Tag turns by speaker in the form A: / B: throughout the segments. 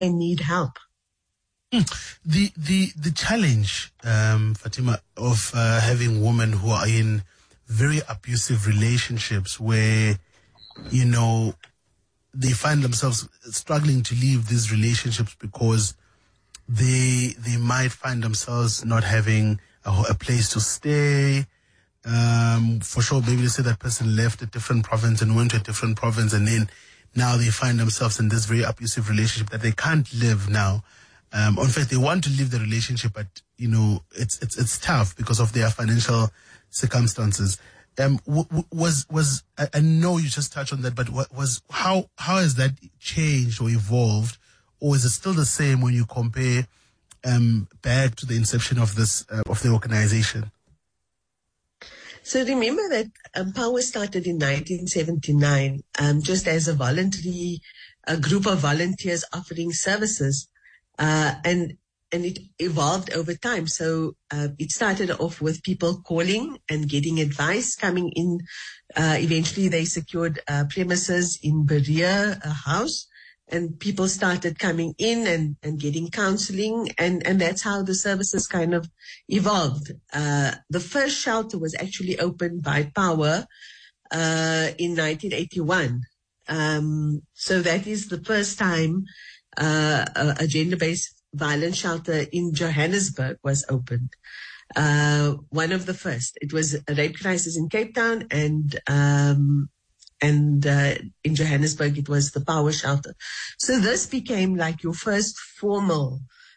A: need help.
B: The challenge, Fatima, of having women who are in very abusive relationships where, you know, they find themselves struggling to leave these relationships because they might find themselves not having a place to stay. For sure, maybe they say that person left a different province and went to a different province, and then now they find themselves in this very abusive relationship that they can't live now. In fact, they want to leave the relationship, but you know it's tough because of their financial circumstances. I know you just touched on that, but how has that changed or evolved, or is it still the same when you compare back to the inception of this of the organization?
A: So remember that Power started in 1979, just as a group of volunteers offering services. And it evolved over time. So it started off with people calling and getting advice coming in. Eventually they secured premises in Berea, a house, and people started coming in and getting counseling, and that's how the services kind of evolved. The first shelter was actually opened by Power in 1981. So that is the first time a gender-based violence shelter in Johannesburg was opened. One of the first. It was a rape crisis in Cape Town, and in Johannesburg it was the Power shelter. So this became like your first formal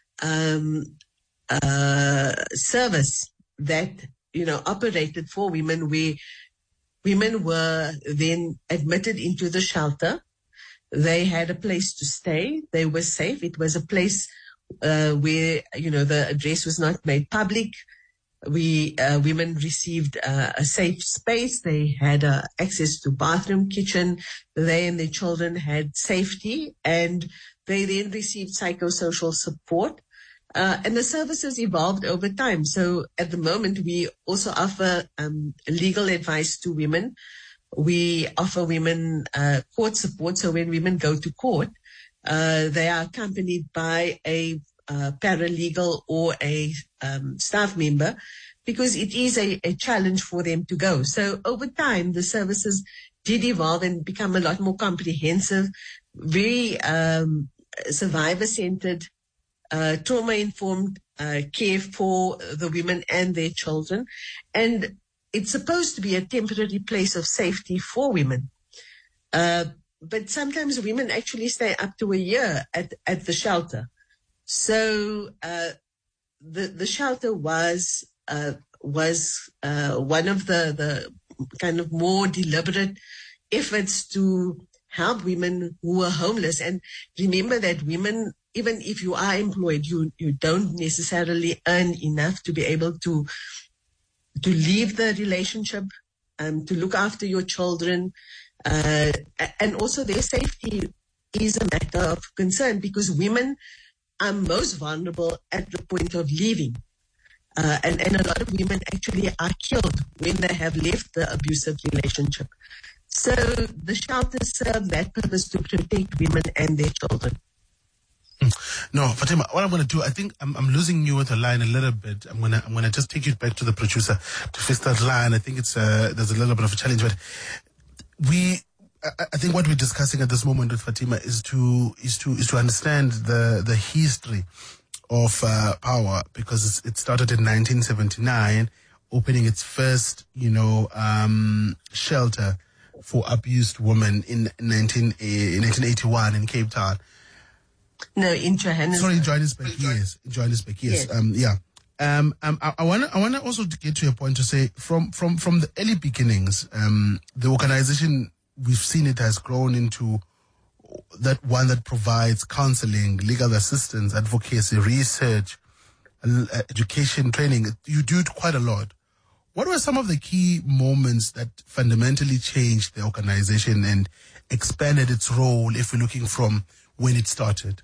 A: service that, you know, operated for women, where women were then admitted into the shelter. They had a place to stay. They were safe. It was a place where, you know, the address was not made public. Women received a safe space. They had access to bathroom, kitchen. They and their children had safety, and they then received psychosocial support. And the services evolved over time. So at the moment, we also offer legal advice to women. We offer women court support. So when women go to court, they are accompanied by a paralegal or a staff member, because it is a challenge for them to go. So over time, the services did evolve and become a lot more comprehensive, very survivor-centered, trauma-informed care for the women and their children. And it's supposed to be a temporary place of safety for women. But sometimes women actually stay up to a year at the shelter. So the shelter was one of the kind of more deliberate efforts to help women who are homeless. And remember that women, even if you are employed, you don't necessarily earn enough to be able to leave the relationship, to look after your children, and also their safety is a matter of concern, because women are most vulnerable at the point of leaving. And a lot of women actually are killed when they have left the abusive relationship. So the shelters serve that purpose, to protect women and their children.
B: No, Fatima, what I'm going to do, I think I'm losing you with the line a little bit. I'm gonna just take you back to the producer to fix that line. I think it's there's a little bit of a challenge, but I think what we're discussing at this moment with Fatima is to understand the history of Power, because it started in 1979, opening its first shelter for abused women in 1981 in Cape Town.
A: No, in Johannesburg.
B: Sorry, in Johannesburg, yes. In Johannesburg, yes.
A: Yes.
B: I wanna also get to a point to say from the early beginnings, the organization, we've seen it has grown into that one that provides counseling, legal assistance, advocacy, research, education, training. You do it quite a lot. What were some of the key moments that fundamentally changed the organization and expanded its role, if we're looking from when it started?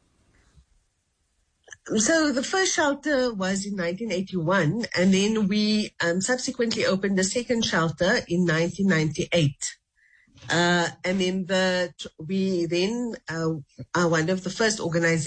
A: So the first shelter was in 1981, and then we subsequently opened the second shelter in 1998. And then we are one of the first organizations